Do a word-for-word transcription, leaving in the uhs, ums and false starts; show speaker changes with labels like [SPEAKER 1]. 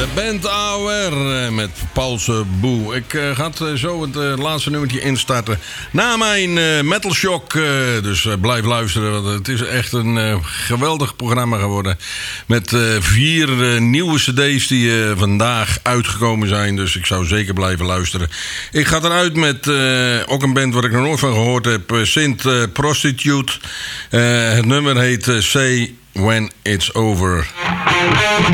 [SPEAKER 1] Band A O R met Paulse Boe. Ik uh, ga het, zo het uh, laatste nummertje instarten na mijn uh, Metal Shock. Uh, dus uh, blijf luisteren, want het is echt een uh, geweldig programma geworden. Met uh, vier uh, nieuwe cd's die uh, vandaag uitgekomen zijn. Dus ik zou zeker blijven luisteren. Ik ga eruit met uh, ook een band waar ik nog nooit van gehoord heb. Uh, Sint uh, Prostitute. Uh, het nummer heet uh, Say When It's Over.